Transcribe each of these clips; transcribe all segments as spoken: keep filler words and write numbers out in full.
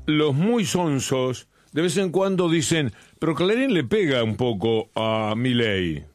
los muy sonsos de vez en cuando dicen, pero Clarín le pega un poco a Milei.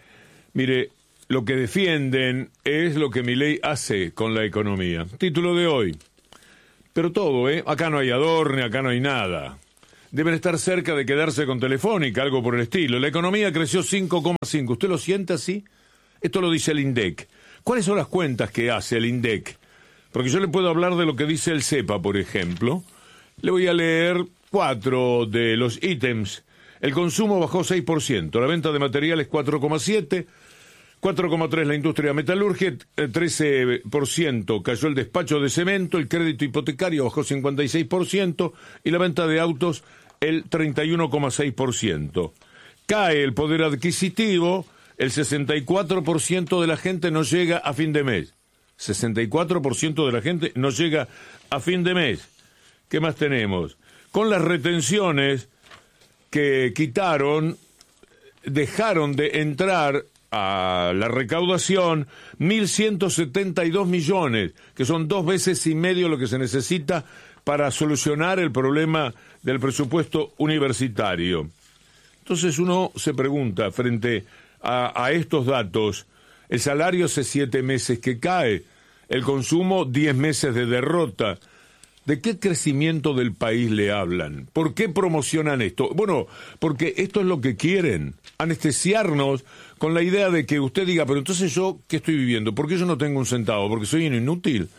Mire, lo que defienden es lo que Milei hace con la economía. Título de hoy. Pero todo, ¿eh? Acá no hay adorne, acá no hay nada. Deben estar cerca de quedarse con Telefónica, algo por el estilo. La economía creció cinco coma cinco. ¿Usted lo siente así? Esto lo dice el INDEC. ¿Cuáles son las cuentas que hace el INDEC? Porque yo le puedo hablar de lo que dice el CEPA, por ejemplo. Le voy a leer cuatro de los ítems. El consumo bajó seis por ciento, la venta de materiales cuatro coma siete por ciento, cuatro coma tres por ciento la industria metalúrgica, trece por ciento cayó el despacho de cemento, el crédito hipotecario bajó cincuenta y seis por ciento y la venta de autos el treinta y uno coma seis por ciento. Cae el poder adquisitivo, el sesenta y cuatro por ciento de la gente no llega a fin de mes. sesenta y cuatro por ciento de la gente no llega a fin de mes. ¿Qué más tenemos? Con las retenciones que quitaron, dejaron de entrar a la recaudación mil ciento setenta y dos millones, que son dos veces y medio lo que se necesita para solucionar el problema del presupuesto universitario. Entonces uno se pregunta, frente a, a estos datos, el salario hace siete meses que cae, el consumo diez meses de derrota. ¿De qué crecimiento del país le hablan? ¿Por qué promocionan esto? Bueno, porque esto es lo que quieren, anestesiarnos con la idea de que usted diga, pero entonces yo, ¿qué estoy viviendo? ¿Por qué yo no tengo un centavo? ¿Porque soy un inútil?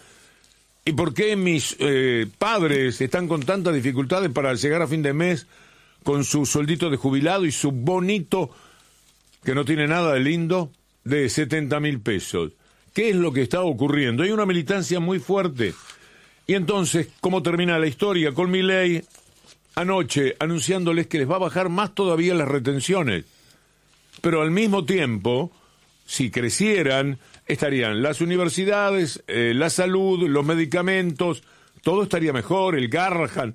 ¿Y por qué mis eh, padres están con tantas dificultades para llegar a fin de mes con su sueldito de jubilado y su bonito, que no tiene nada de lindo, de setenta mil pesos? ¿Qué es lo que está ocurriendo? Hay una militancia muy fuerte. Y entonces, ¿cómo termina la historia? Con Milei anoche anunciándoles que les va a bajar más todavía las retenciones. Pero al mismo tiempo, si crecieran, estarían las universidades, eh, la salud, los medicamentos, todo estaría mejor, el Garrahan.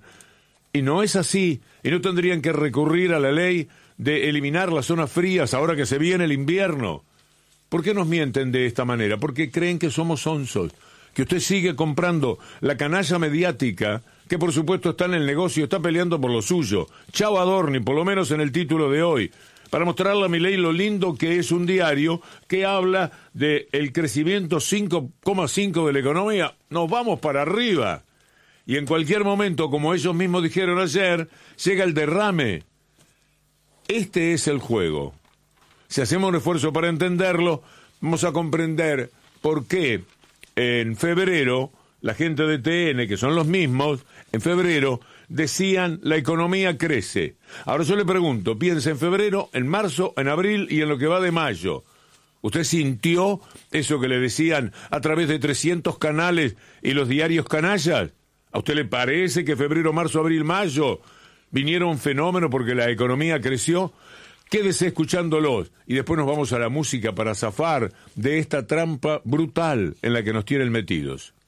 Y no es así, y no tendrían que recurrir a la ley de eliminar las zonas frías ahora que se viene el invierno. ¿Por qué nos mienten de esta manera? Porque creen que somos sonsos, que usted sigue comprando la canalla mediática, que por supuesto está en el negocio, está peleando por lo suyo. Chau Adorni, por lo menos en el título de hoy, para mostrarle a Milei lo lindo que es un diario que habla del crecimiento cinco coma cinco de la economía. Nos vamos para arriba. Y en cualquier momento, como ellos mismos dijeron ayer, llega el derrame. Este es el juego. Si hacemos un esfuerzo para entenderlo, vamos a comprender por qué en febrero, la gente de T N, que son los mismos, en febrero decían la economía crece. Ahora yo le pregunto, piensa en febrero, en marzo, en abril y en lo que va de mayo. ¿Usted sintió eso que le decían a través de trescientos canales y los diarios canallas? ¿A usted le parece que febrero, marzo, abril, mayo vinieron un fenómeno porque la economía creció? Quédese escuchándolos y después nos vamos a la música para zafar de esta trampa brutal en la que nos tienen metidos.